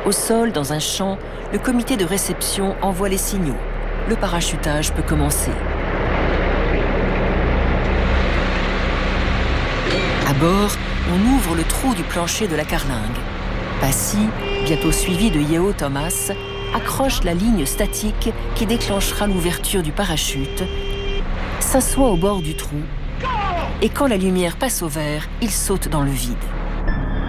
Au sol, dans un champ, le comité de réception envoie les signaux. Le parachutage peut commencer. À bord, on ouvre le trou du plancher de la carlingue. Passy, bientôt suivi de Yeo Thomas, accroche la ligne statique qui déclenchera l'ouverture du parachute, s'assoit au bord du trou et quand la lumière passe au vert, il saute dans le vide.